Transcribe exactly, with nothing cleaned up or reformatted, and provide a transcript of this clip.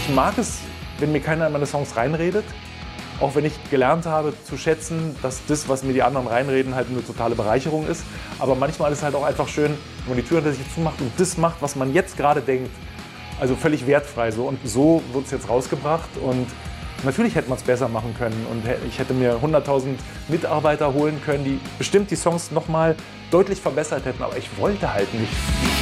Ich mag es, wenn mir keiner in meine Songs reinredet. Auch wenn ich gelernt habe zu schätzen, dass das, was mir die anderen reinreden, halt eine totale Bereicherung ist. Aber manchmal ist es halt auch einfach schön, wenn man die Tür hinter sich zumacht und das macht, was man jetzt gerade denkt. Also völlig wertfrei so. Und so wird es jetzt rausgebracht. Und natürlich hätte man es besser machen können. Und ich hätte mir hunderttausend Mitarbeiter holen können, die bestimmt die Songs noch mal deutlich verbessert hätten. Aber ich wollte halt nicht.